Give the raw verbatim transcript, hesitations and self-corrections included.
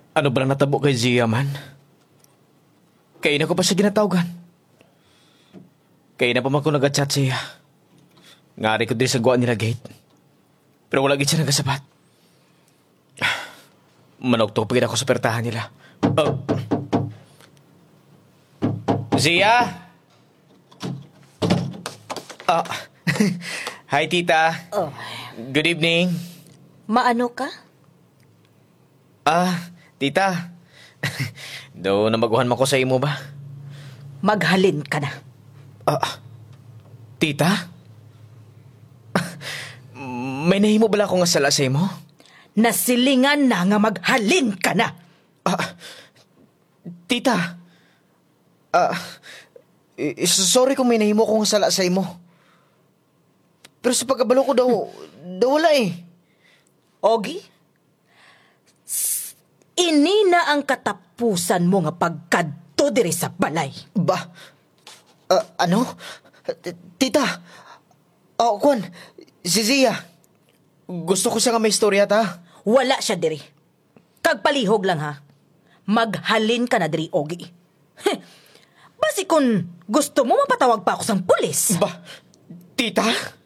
Ano ba lang natabo kay Zia man? Kaya na ko pa siya ginatawgan. Kaya na pa man ko nag-chat siya. Ngari ko din sa guwan nila gate. Pero wala gid siya nagasabat. Manok to pagin ako sa pertahan nila. Oh. Zia? Ah. Hi, tita. Oh. Good evening. Maano ka? Ah, tita. Daw na maguhan mo ko sa imo ba? Maghalin ka na. Ah, tita? May nahimo bala akong asala sa imo? Nasilingan na nga maghalin ka na. Ah, tita. Ah, i- sorry kung may nahimo akong asala sa imo. Pero sa pagkabalo ko daw, daw wala eh. Ogi? S- Ini na ang katapusan mo nga pagkadto diri sa balay. Ba? Ah, ano? T- Tita. Oh, Kwan. Si Zia. Gusto ko siya nga may istorya ta. Wala siya diri. Kagpalihog lang ha. Maghalin ka na diri, Ogi. Heh. Basi kung gusto mo mapatawag pa ako sang pulis. Ba? Tita?